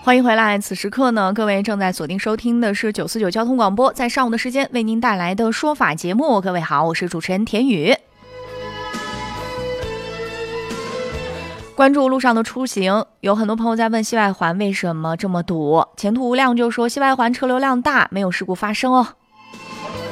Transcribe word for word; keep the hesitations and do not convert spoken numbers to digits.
欢迎回来，此时刻呢，各位正在锁定收听的是九四九交通广播，在上午的时间为您带来的说法节目。各位好，我是主持人田雨。关注路上的出行，有很多朋友在问西外环为什么这么堵，前途无量就说西外环车流量大，没有事故发生哦。